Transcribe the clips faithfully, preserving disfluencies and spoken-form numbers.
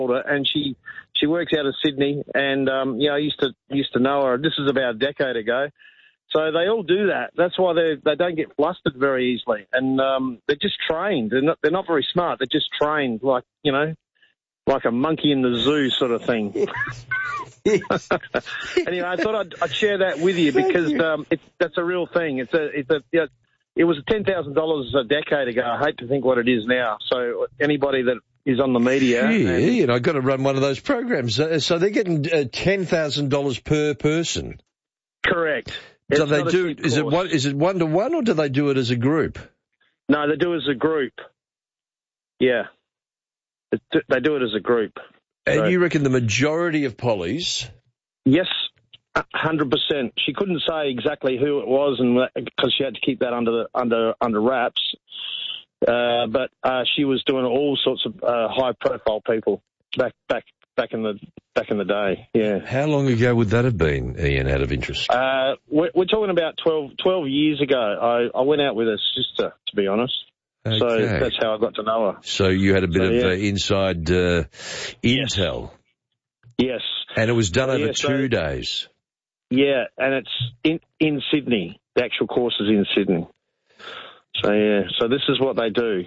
and she she works out of Sydney, and um, you know, I used to used to know her. This is about a decade ago. So they all do that. That's why they they don't get flustered very easily, and um, they're just trained. They're not they're not very smart. They're just trained, like you know, like a monkey in the zoo sort of thing. Anyway, I thought I'd, I'd share that with you because um, it's that's a real thing. It's a it's a you know, it was ten thousand dollars a decade ago. I hate to think what it is now. So anybody that is on the media, yeah, and, and I've got to run one of those programs. Uh, so they're getting uh, ten thousand dollars per person. Correct. Do they do? Is it one? Is it one to one, or do they do it as a group? No, they do it as a group. Yeah, they do it as a group. And so, you reckon the majority of pollies? Yes, one hundred percent. She couldn't say exactly who it was, and because she had to keep that under the, under under wraps. Uh, but uh, she was doing all sorts of uh, high-profile people back back back in the back in the day. Yeah. How long ago would that have been, Ian? Out of interest. Uh, we're, we're talking about twelve, twelve years ago. I, I went out with her sister, to be honest. Okay. So that's how I got to know her. So you had a bit so, of yeah. uh, inside uh, intel. Yes. And it was done so, over yeah, two so, days. Yeah, and it's in in Sydney. The actual course is in Sydney. So yeah, so this is what they do,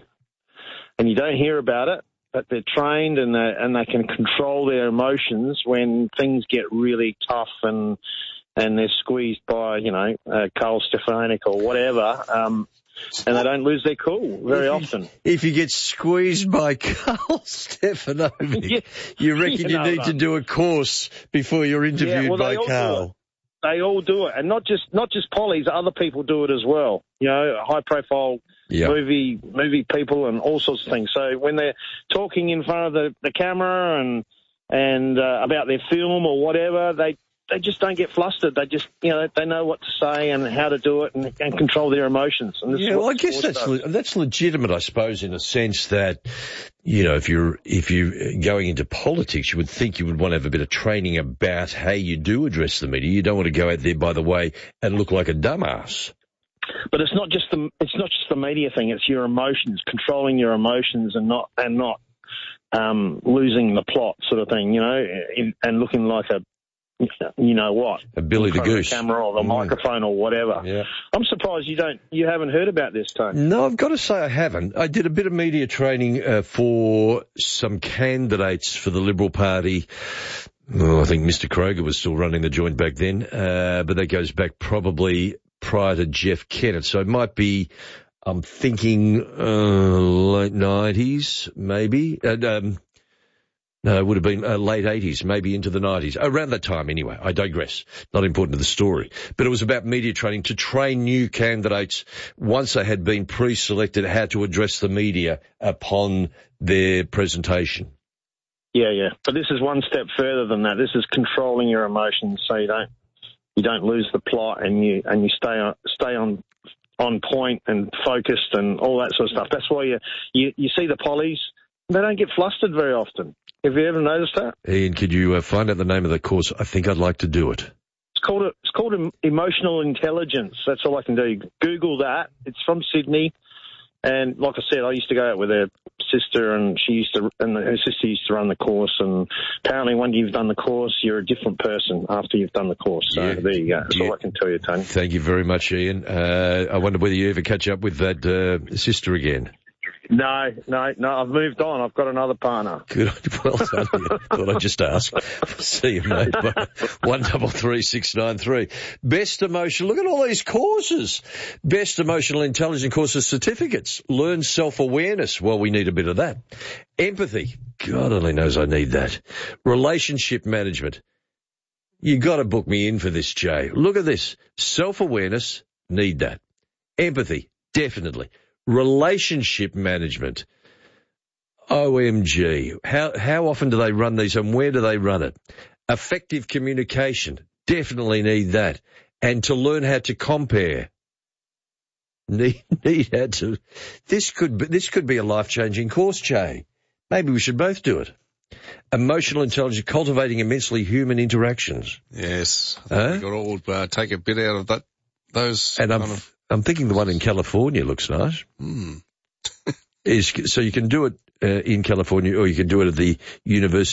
and you don't hear about it, but they're trained and they and they can control their emotions when things get really tough and and they're squeezed by you know uh, Carl Stefanik or whatever. Um, And they don't lose their cool very if you, often. If you get squeezed by Carl Stefanovic, yeah. you reckon you, you know, need no. to do a course before you're interviewed yeah, well, by they Carl. They all do it, and not just not just pollies. Other people do it as well. You know, high-profile yeah. movie movie people and all sorts of things. So when they're talking in front of the, the camera and and uh, about their film or whatever, they. They just don't get flustered. They just, you know, they know what to say and how to do it and, and control their emotions. And this yeah, is what well, I guess that's le- that's legitimate, I suppose, in a sense that, you know, if you're if you're going into politics, you would think you would want to have a bit of training about how you do address the media. You don't want to go out there, by the way, and look like a dumbass. But it's not just the it's not just the media thing. It's your emotions, controlling your emotions, and not and not um, losing the plot, sort of thing. You know, in, and looking like a you know what? A Billy the Goose. The camera or the mm. microphone or whatever. Yeah. I'm surprised you don't, you haven't heard about this, Tony. No, I've got to say I haven't. I did a bit of media training uh, for some candidates for the Liberal Party. Oh, I think Mister Kroger was still running the joint back then, uh, but that goes back probably prior to Jeff Kennett. So it might be, I'm thinking, uh, late nineties, maybe. And, um, No, it would have been uh, late eighties, maybe into the nineties. Around that time, anyway. I digress. Not important to the story. But it was about media training to train new candidates, once they had been pre-selected, how to address the media upon their presentation. Yeah, yeah. But this is one step further than that. This is controlling your emotions so you don't you don't lose the plot and you and you stay on stay on on point and focused and all that sort of stuff. That's why you you, you see the pollies. They don't get flustered very often. Have you ever noticed that? Ian, could you uh, find out the name of the course? I think I'd like to do it. It's called it's called Emotional Intelligence. That's all I can do. Google that. It's from Sydney, and like I said, I used to go out with her sister, and she used to, and her sister used to run the course. And apparently, when you've done the course, you're a different person after you've done the course. So yeah. there you go. That's yeah. all I can tell you, Tony. Thank you very much, Ian. Uh, I wonder whether you ever catch up with that uh, sister again. No, no, no, I've moved on. I've got another partner. Good. Well done. Thought I'd just ask. See you, mate. One double three six nine three. Best emotional. Look at all these courses. Best emotional intelligence courses certificates. Learn self-awareness. Well, we need a bit of that. Empathy. God only knows I need that. Relationship management. You got to book me in for this, Jay. Look at this. Self-awareness. Need that. Empathy. Definitely. Relationship management. O M G. How how often do they run these and where do they run it? Effective communication. Definitely need that. And to learn how to compare. Need, need how to. This could be, this could be a life-changing course, Jay. Maybe we should both do it. Emotional intelligence, cultivating immensely human interactions. Yes. I think huh? we've got to all uh, take a bit out of that. Those and I'm, kind of... I'm thinking the one in California looks nice. Hmm. Is so you can do it uh, in California, or you can do it at the University